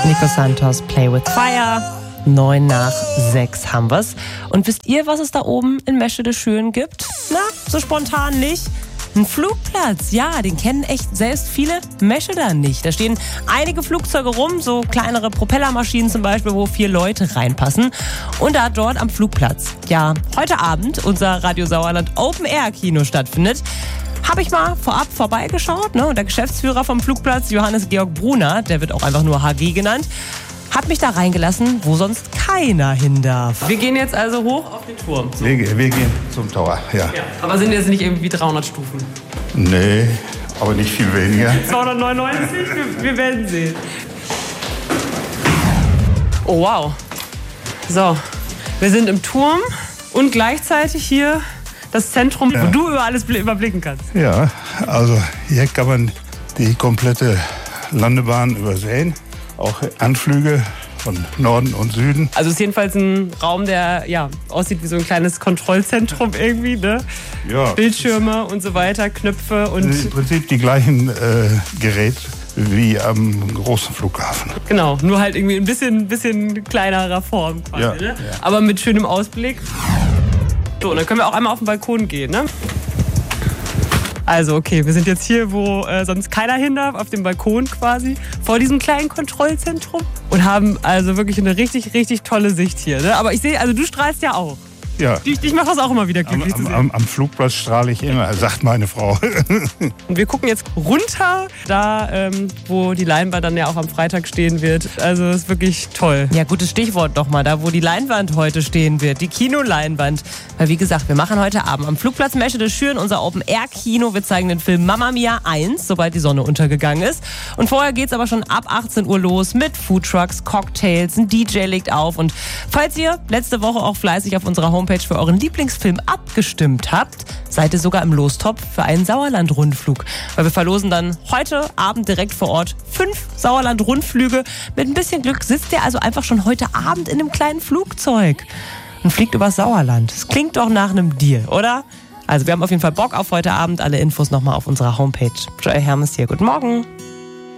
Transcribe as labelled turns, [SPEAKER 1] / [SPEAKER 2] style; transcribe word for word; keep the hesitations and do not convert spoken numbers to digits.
[SPEAKER 1] Nico Santos, Play with Fire. Neun nach sechs haben wir's. Und wisst ihr, was es da oben in Meschede-Schüren gibt? Na, so spontan nicht. Ein Flugplatz, ja, den kennen echt selbst viele Mescheder nicht. Da stehen einige Flugzeuge rum, so kleinere Propellermaschinen zum Beispiel, wo vier Leute reinpassen. Und da dort am Flugplatz, ja, heute Abend unser Radio Sauerland Open Air Kino stattfindet, habe ich mal vorab vorbeigeschaut. Ne? Und der Geschäftsführer vom Flugplatz, Johannes Georg Brunner, der wird auch einfach nur H G genannt, hat mich da reingelassen, wo sonst keiner hin darf. Wir gehen jetzt also hoch auf den Turm. So.
[SPEAKER 2] Wir, wir gehen zum Tower, ja.
[SPEAKER 1] ja. Aber sind jetzt nicht irgendwie dreihundert Stufen?
[SPEAKER 2] Nee, aber nicht viel weniger.
[SPEAKER 1] zweihundertneunundneunzig? Wir, wir werden sehen. Oh, wow. So, wir sind im Turm und gleichzeitig hier das Zentrum, ja, wo du über alles überblicken kannst.
[SPEAKER 2] Ja, also hier kann man die komplette Landebahn übersehen. Auch Anflüge von Norden und Süden.
[SPEAKER 1] Also es ist jedenfalls ein Raum, der ja aussieht wie so ein kleines Kontrollzentrum irgendwie, ne?
[SPEAKER 2] Ja.
[SPEAKER 1] Bildschirme und so weiter, Knöpfe und...
[SPEAKER 2] Im Prinzip die gleichen äh, Geräte wie am großen Flughafen.
[SPEAKER 1] Genau, nur halt irgendwie ein bisschen, bisschen kleinerer Form quasi,
[SPEAKER 2] ja,
[SPEAKER 1] ne?
[SPEAKER 2] Ja.
[SPEAKER 1] Aber mit schönem Ausblick. So, und dann können wir auch einmal auf den Balkon gehen, ne? Also okay, wir sind jetzt hier, wo äh, sonst keiner hin darf, auf dem Balkon quasi, vor diesem kleinen Kontrollzentrum und haben also wirklich eine richtig, richtig tolle Sicht hier. Ne? Aber ich sehe, also du strahlst ja auch.
[SPEAKER 2] Ja.
[SPEAKER 1] Dich, dich macht das auch immer wieder glücklich
[SPEAKER 2] am,
[SPEAKER 1] zu sehen.
[SPEAKER 2] Am, am Flugplatz strahle ich immer, sagt meine Frau.
[SPEAKER 1] Und wir gucken jetzt runter, da ähm, wo die Leinwand dann ja auch am Freitag stehen wird. Also das ist wirklich toll. Ja, gutes Stichwort nochmal, da wo die Leinwand heute stehen wird, die Kinoleinwand. Weil wie gesagt, wir machen heute Abend am Flugplatz Meschede-Schüren unser Open-Air-Kino. Wir zeigen den Film Mamma Mia eins, sobald die Sonne untergegangen ist. Und vorher geht's aber schon ab achtzehn Uhr los mit Foodtrucks, Cocktails, ein D J legt auf. Und falls ihr letzte Woche auch fleißig auf unserer Homepage für euren Lieblingsfilm abgestimmt habt, seid ihr sogar im Lostopf für einen Sauerland-Rundflug. Weil wir verlosen dann heute Abend direkt vor Ort fünf Sauerland-Rundflüge. Mit ein bisschen Glück sitzt ihr also einfach schon heute Abend in einem kleinen Flugzeug und fliegt übers Sauerland. Das klingt doch nach einem Deal, oder? Also wir haben auf jeden Fall Bock auf heute Abend. Alle Infos nochmal auf unserer Homepage. Joy Hermes hier. Guten Morgen.